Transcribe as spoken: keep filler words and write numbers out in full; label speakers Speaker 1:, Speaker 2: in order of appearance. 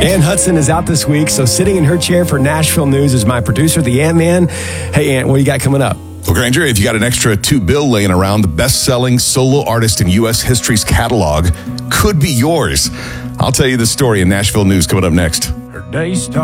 Speaker 1: Ann Hudson is out this week, so sitting in her chair for Nashville News is my producer, the Ant-Man. Hey, Ant, what do you got coming up?
Speaker 2: Well, Granger, if you got an extra two bill laying around, the best-selling solo artist in U S history's catalog could be yours. I'll tell you the story in Nashville News coming up next.
Speaker 1: Her day starts